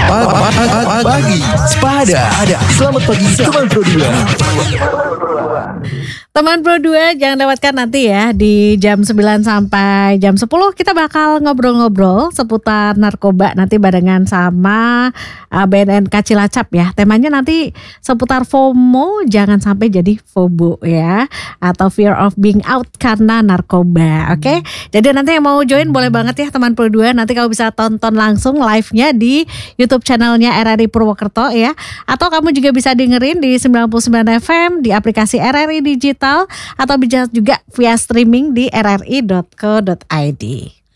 Pagi Sepada. Selamat pagi teman Pro 2. Teman Pro 2 jangan lewatkan nanti ya di jam 9 sampai jam 10 kita bakal ngobrol-ngobrol seputar narkoba nanti barengan sama BNNK Cilacap ya. Temanya nanti seputar FOMO, jangan sampai jadi FOBO ya, atau fear of being out karena narkoba. Oke? Jadi nanti yang mau join boleh banget ya teman Pro 2, nanti kamu bisa tonton langsung live-nya di YouTube channelnya RRI Purwokerto ya. Atau kamu juga bisa dengerin di 99 FM di aplikasi RRI Digital atau bisa juga via streaming di rri.co.id.